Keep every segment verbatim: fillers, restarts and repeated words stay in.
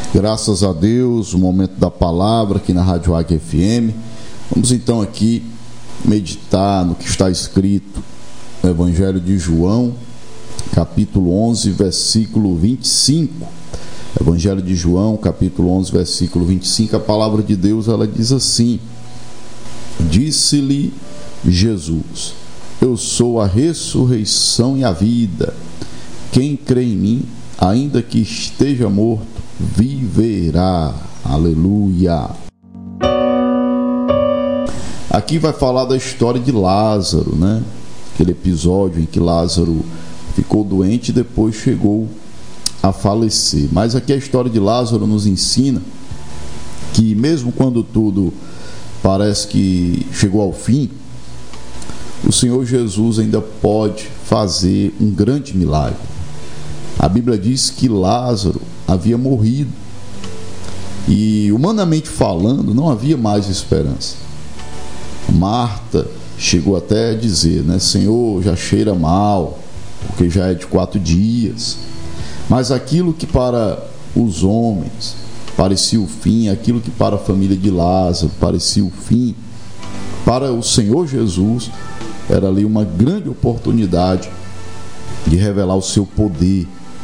Graças a Deus, o momento da palavra aqui na Rádio Águia F M. Vamos então aqui meditar no que está escrito no Evangelho de João, capítulo onze, versículo vinte e cinco. Evangelho de João, capítulo onze, versículo vinte e cinco. A palavra de Deus, ela diz assim: Disse-lhe Jesus: Eu sou a ressurreição e a vida. Quem crê em mim, ainda que esteja morto, viverá. Aleluia. Aqui vai falar da história de Lázaro, né? Aquele episódio em que Lázaro ficou doente e depois chegou a falecer. Mas aqui a história de Lázaro nos ensina que mesmo quando tudo parece que chegou ao fim, o Senhor Jesus ainda pode fazer um grande milagre. A Bíblia diz que Lázaro havia morrido e, humanamente falando, não havia mais esperança. Marta chegou até a dizer, né, Senhor, já cheira mal, porque já é de quatro dias. Mas aquilo que para os homens parecia o fim, aquilo que para a família de Lázaro parecia o fim, para o Senhor Jesus era ali uma grande oportunidade de revelar o seu poder,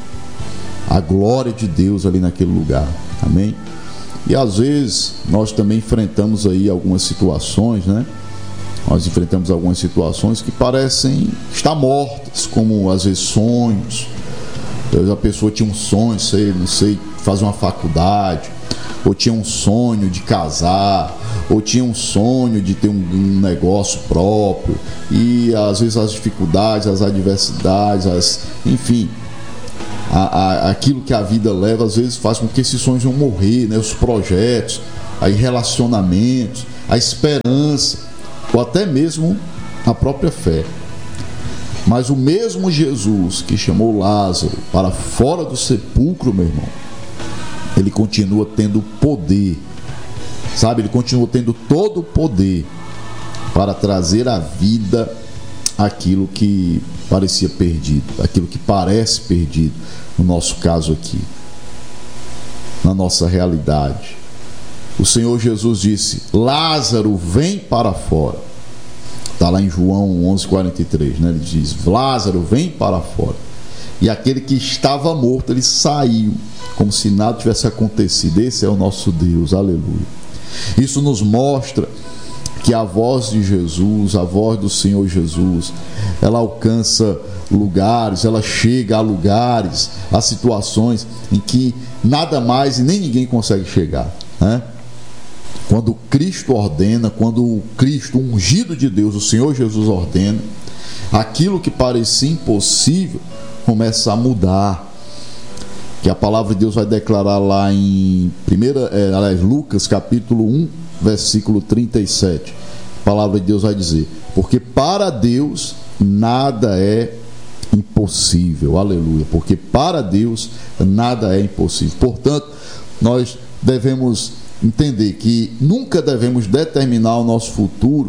a glória de Deus ali naquele lugar. Amém? E às vezes nós também enfrentamos aí algumas situações, né? Nós enfrentamos algumas situações que parecem estar mortas, como às vezes sonhos. Às vezes a pessoa tinha um sonho, sei, não sei, fazer uma faculdade, ou tinha um sonho de casar, ou tinha um sonho de ter um, um negócio próprio, e às vezes as dificuldades, as adversidades, as, enfim, a, a, aquilo que a vida leva, às vezes faz com que esses sonhos vão morrer, né? Os projetos, aí relacionamentos, a esperança, ou até mesmo a própria fé. Mas o mesmo Jesus que chamou Lázaro para fora do sepulcro, meu irmão, ele continua tendo poder, sabe? Ele continua tendo todo o poder para trazer à vida aquilo que parecia perdido, aquilo que parece perdido, no nosso caso aqui, na nossa realidade. O Senhor Jesus disse: Lázaro, vem para fora. Está lá em João onze, quarenta e três, né? Ele diz: Lázaro, vem para fora. E aquele que estava morto, ele saiu, como se nada tivesse acontecido. Esse é o nosso Deus, aleluia. Isso nos mostra que a voz de Jesus, a voz do Senhor Jesus, ela alcança lugares, ela chega a lugares, a situações em que nada mais e nem ninguém consegue chegar, né? Quando Cristo ordena, quando o Cristo, o ungido de Deus, o Senhor Jesus ordena, aquilo que parecia impossível começa a mudar. Que a palavra de Deus vai declarar lá em primeira, é, aliás, Lucas capítulo um, versículo trinta e sete. A palavra de Deus vai dizer: porque para Deus nada é impossível. Aleluia. Porque para Deus nada é impossível. Portanto, nós devemos entender que nunca devemos determinar o nosso futuro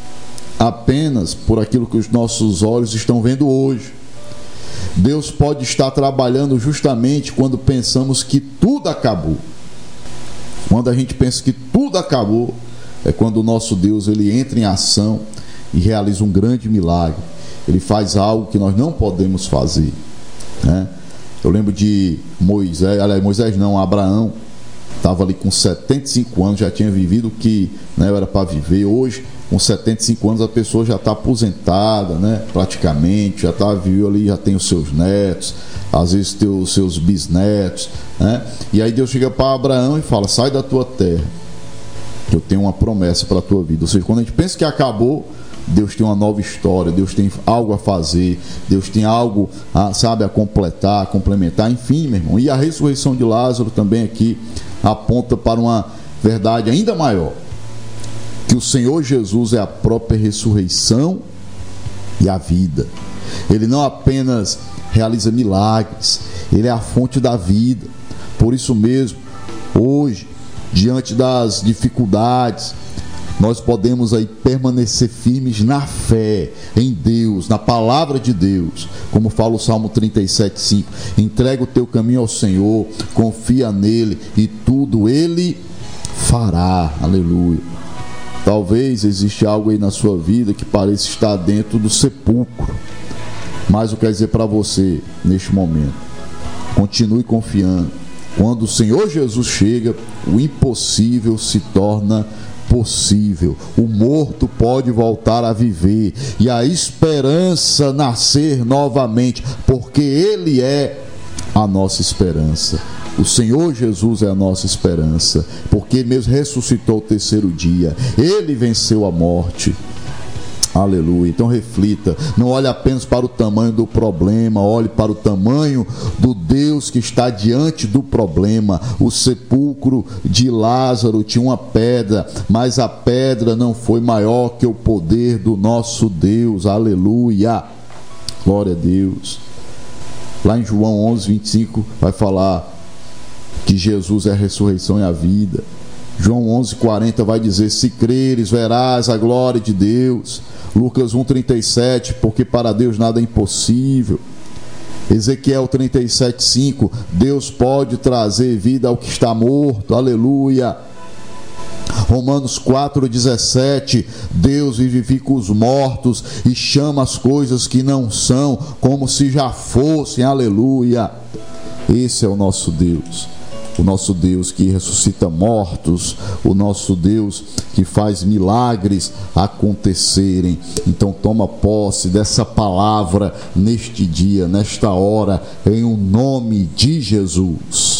apenas por aquilo que os nossos olhos estão vendo hoje. Deus pode estar trabalhando justamente quando pensamos que tudo acabou. Quando a gente pensa que tudo acabou, é quando o nosso Deus, ele entra em ação e realiza um grande milagre. Ele faz algo que nós não podemos fazer, né? Eu lembro de Moisés, aliás, Moisés não, Abraão, estava ali com setenta e cinco anos, já tinha vivido o que, né, era para viver. Hoje, com setenta e cinco anos, a pessoa já está aposentada, né, praticamente, já está vivendo ali, já tem os seus netos, às vezes tem os seus bisnetos, né? E aí Deus chega para Abraão e fala: sai da tua terra, eu tenho uma promessa para a tua vida. Ou seja, quando a gente pensa que acabou, Deus tem uma nova história, Deus tem algo a fazer, Deus tem algo, a, sabe, a completar, a complementar, enfim, meu irmão. E a ressurreição de Lázaro também aqui aponta para uma verdade ainda maior, que o Senhor Jesus é a própria ressurreição e a vida. Ele não apenas realiza milagres, ele é a fonte da vida. Por isso mesmo, hoje, diante das dificuldades, nós podemos aí permanecer firmes na fé, em Deus, na palavra de Deus, como fala o Salmo trinta e sete, cinco. Entrega o teu caminho ao Senhor, confia nele e tudo ele fará. Aleluia. Talvez existe algo aí na sua vida que pareça estar dentro do sepulcro, mas eu quero dizer para você neste momento: continue confiando. Quando o Senhor Jesus chega, o impossível se torna possível. O morto pode voltar a viver e a esperança nascer novamente, porque Ele é a nossa esperança. O Senhor Jesus é a nossa esperança, porque Ele mesmo ressuscitou o terceiro dia. Ele venceu a morte. Aleluia. Então reflita, não olhe apenas para o tamanho do problema, olhe para o tamanho do Deus que está diante do problema. O sepulcro de Lázaro tinha uma pedra, mas a pedra não foi maior que o poder do nosso Deus. Aleluia. Glória a Deus. Lá em João onze, vinte e cinco vai falar que Jesus é a ressurreição e a vida. João onze, quarenta vai dizer: se creres, verás a glória de Deus. Lucas um, trinta e sete, porque para Deus nada é impossível. Ezequiel trinta e sete, cinco, Deus pode trazer vida ao que está morto. Aleluia. Romanos quatro, dezessete, Deus vivifica os mortos e chama as coisas que não são como se já fossem. Aleluia. Esse é o nosso Deus. O nosso Deus que ressuscita mortos, o nosso Deus que faz milagres acontecerem. Então toma posse dessa palavra neste dia, nesta hora, em o nome de Jesus.